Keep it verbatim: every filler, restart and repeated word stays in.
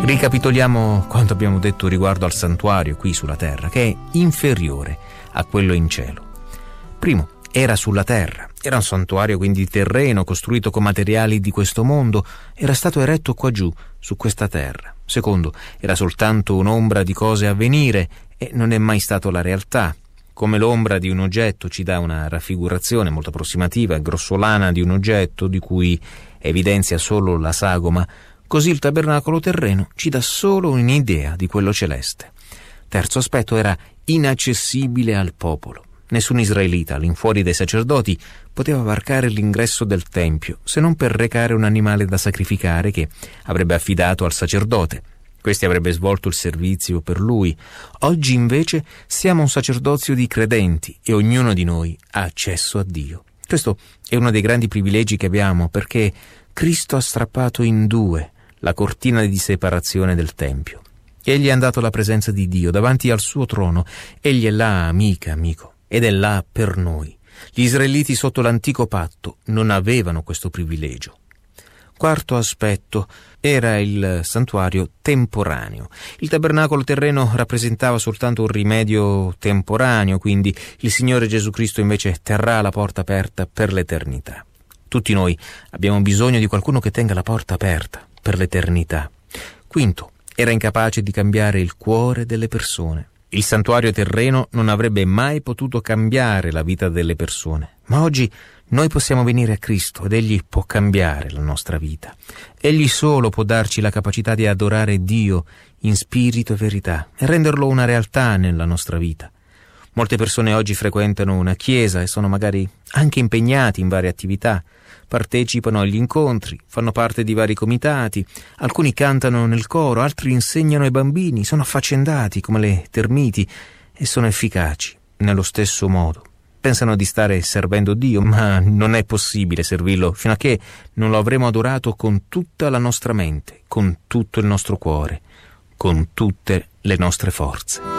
Ricapitoliamo quanto abbiamo detto riguardo al santuario qui sulla terra, che è inferiore a quello in cielo. Primo, era sulla terra, era un santuario quindi terreno, costruito con materiali di questo mondo, era stato eretto qua giù, su questa terra. Secondo, era soltanto un'ombra di cose a venire e non è mai stato la realtà. Come l'ombra di un oggetto ci dà una raffigurazione molto approssimativa e grossolana di un oggetto di cui evidenzia solo la sagoma, così il tabernacolo terreno ci dà solo un'idea di quello celeste. Terzo aspetto, era inaccessibile al popolo. Nessun israelita, all'infuori dei sacerdoti, poteva varcare l'ingresso del tempio, se non per recare un animale da sacrificare che avrebbe affidato al sacerdote. Questi avrebbe svolto il servizio per lui. Oggi invece siamo un sacerdozio di credenti e ognuno di noi ha accesso a Dio. Questo è uno dei grandi privilegi che abbiamo, perché Cristo ha strappato in due la cortina di separazione del Tempio. Egli è andato alla presenza di Dio, davanti al suo trono. Egli è là, amica, amico, ed è là per noi. Gli israeliti sotto l'antico patto non avevano questo privilegio. Quarto aspetto, era il santuario temporaneo. Il tabernacolo terreno rappresentava soltanto un rimedio temporaneo, quindi il Signore Gesù Cristo invece terrà la porta aperta per l'eternità. Tutti noi abbiamo bisogno di qualcuno che tenga la porta aperta per l'eternità. Quinto, era incapace di cambiare il cuore delle persone. Il santuario terreno non avrebbe mai potuto cambiare la vita delle persone, ma oggi noi possiamo venire a Cristo ed Egli può cambiare la nostra vita. Egli solo può darci la capacità di adorare Dio in spirito e verità e renderlo una realtà nella nostra vita. Molte persone oggi frequentano una chiesa e sono magari anche impegnati in varie attività, partecipano agli incontri, fanno parte di vari comitati, alcuni cantano nel coro, altri insegnano ai bambini, sono affaccendati come le termiti e sono efficaci nello stesso modo. Pensano di stare servendo Dio, ma non è possibile servirlo fino a che non lo avremo adorato con tutta la nostra mente, con tutto il nostro cuore, con tutte le nostre forze.